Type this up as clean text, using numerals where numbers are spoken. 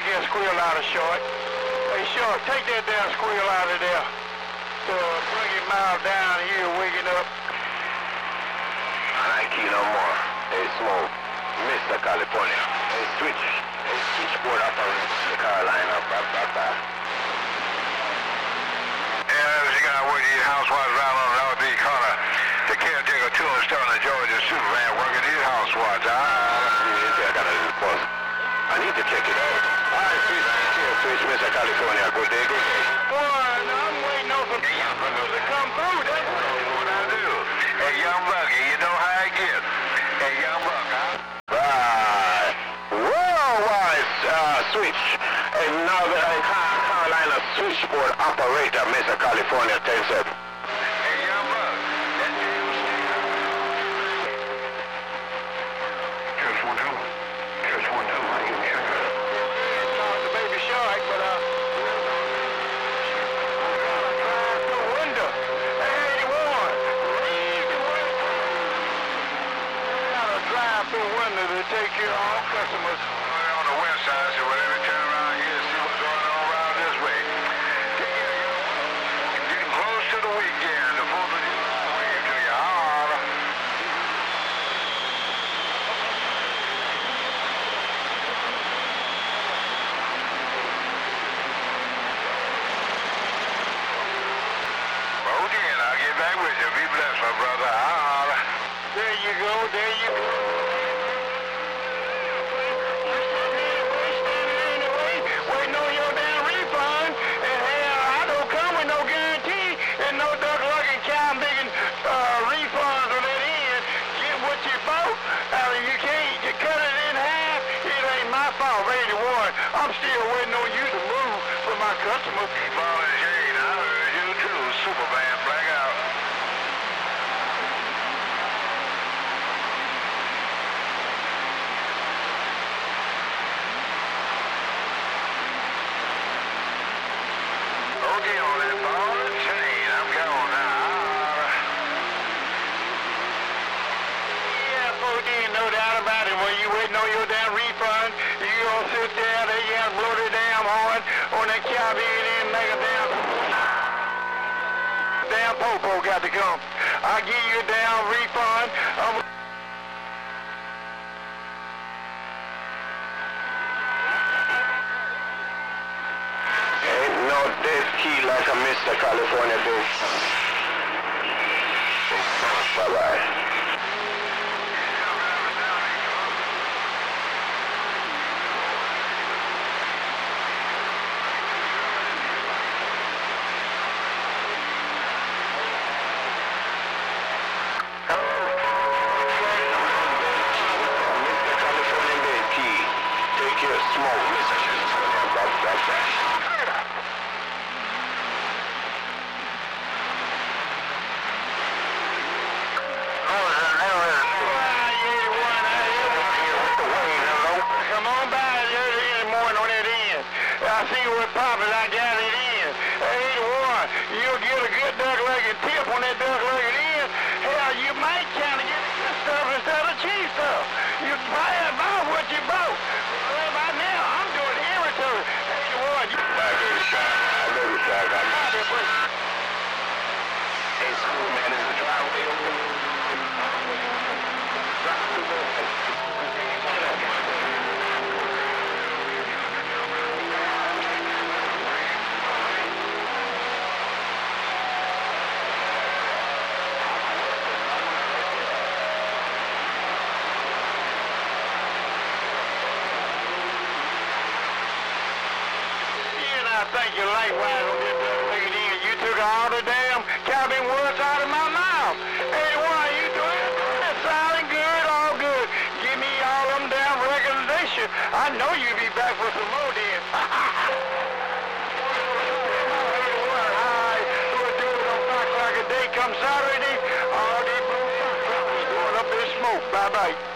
take that squeal out of Short. Hey, Short, take that damn squeal out of there. So bring your mouth down here, waking up. Nike no more. Hey, Smoke. Mr. California. Hey, switch. Hey, switchboard operator. The Carolina. Bye. Yeah, you gotta work these housewives around on the northeast corner. The caretaker tombstone in Georgia Superman working these housewives. I gotta do the post. I need to check it out. All right, switch, Mr. California. Good day. Boy, I'm waiting on some young buggers to come through. That's What I do. Hey, young Bucky, you know how I get. Hey, young Buck, huh? Right. Worldwide switch. And now the Carolina switchboard operator, Mr. California, takes it. Hey, young Buck, that damn stick. Just one, two. I can check it. the baby shark, but the window. Hey, Warren, leave the window. Gotta drive through the window to take care of all customers. On the west side, so whatever turn around here, see what's going on around this way. Getting close to the weekend. The 4th of July wave to you. Holla. Okay, and I'll get back with you. Be blessed, my brother. Holla. There you go. Waiting on your damn refund, and hell, I don't come with no guarantee and no duck luck and cow biggin' refunds on that end. Get what you bought. You can't cut it in half. It ain't my fault, 81. I'm still waiting on you to move for my customers. Ball and Shane, I heard you too. Superman, black out. Okay, on that ball and chain, I'm going now. Yeah, folks, ain't no doubt about it. When you waiting on your damn refund, you gonna sit there, they gotta blow their damn horn on that carabiner and make a damn popo got to come. I'll give you a damn refund. Ain't no dead key like a Mr. California do. Bye-bye. I see what poppin', I got it in. 81, you'll get a good duck leg and tip on that duck leg and in. Hell, you might kind of get the good stuff instead of cheap stuff. You buy what you bought. Well, by now, I'm doing inventory. 81, you Bye, baby shark. I love you, shark. Hey, school man, is the driveway open? I think you likewise on this thing in. You took all the damn cabin words out of my mouth. 81, you doing it? Sounding good, all good. Give me all them damn recommendations. I know you'll be back for some more then. We'll do it on 5 o'clock a day come Saturday. All these blue going up in smoke. Bye-bye.